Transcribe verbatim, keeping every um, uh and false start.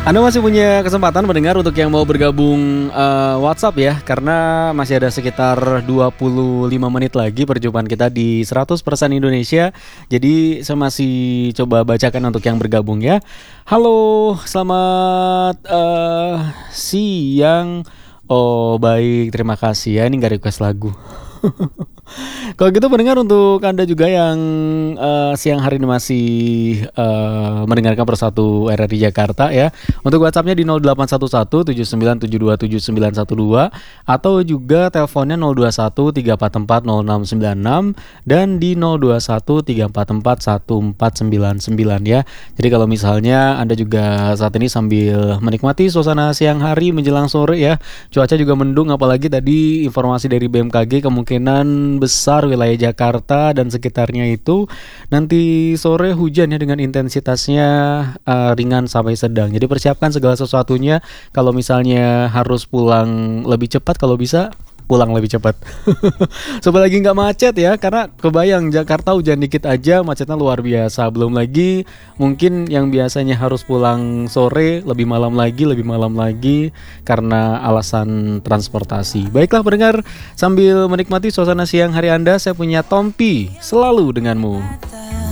Anda masih punya kesempatan mendengar untuk yang mau bergabung uh, WhatsApp ya, karena masih ada sekitar dua puluh lima menit lagi perjumpaan kita di seratus persen Indonesia. Jadi saya masih coba bacakan untuk yang bergabung ya. Halo, selamat uh, siang. Oh baik, terima kasih ya. Ini gak request lagu. Kalau gitu pendengar, untuk Anda juga yang uh, siang hari ini masih uh, mendengarkan Persatu R R I Jakarta ya, untuk WhatsAppnya di nol delapan satu satu tujuh sembilan tujuh dua tujuh sembilan satu dua atau juga teleponnya nol dua satu tiga empat empat nol enam sembilan enam dan di nol dua satu tiga empat empat satu empat sembilan sembilan ya. Jadi kalau misalnya Anda juga saat ini sambil menikmati suasana siang hari menjelang sore ya, cuaca juga mendung, apalagi tadi informasi dari B M K G kemungkinan besar wilayah Jakarta dan sekitarnya itu nanti sore hujan ya, dengan intensitasnya uh, ringan sampai sedang. Jadi persiapkan segala sesuatunya. Kalau misalnya harus pulang lebih cepat, kalau bisa pulang lebih cepat supaya lagi nggak macet ya, karena kebayang Jakarta hujan dikit aja macetnya luar biasa. Belum lagi mungkin yang biasanya harus pulang sore lebih malam lagi lebih malam lagi karena alasan transportasi. Baiklah pendengar, sambil menikmati suasana siang hari Anda, saya punya Tompi selalu denganmu.